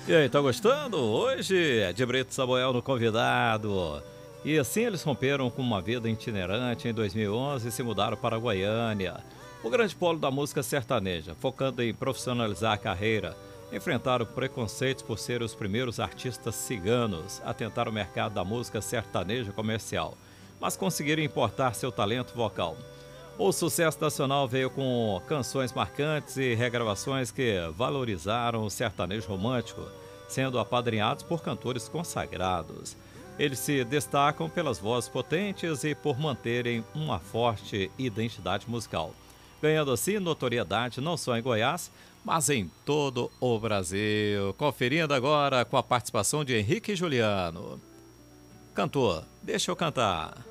E aí, tá gostando? Hoje é de Brito Samuel no convidado. E assim eles romperam com uma vida itinerante em 2011 e se mudaram para Goiânia, o grande polo da música sertaneja, focando em profissionalizar a carreira. Enfrentaram preconceitos por ser os primeiros artistas ciganos a tentar o mercado da música sertaneja comercial, mas conseguiram importar seu talento vocal. O sucesso nacional veio com canções marcantes e regravações que valorizaram o sertanejo romântico, sendo apadrinhados por cantores consagrados. Eles se destacam pelas vozes potentes e por manterem uma forte identidade musical, ganhando assim notoriedade não só em Goiás, mas em todo o Brasil. Conferindo agora com a participação de Henrique e Juliano. Cantor, deixa eu cantar.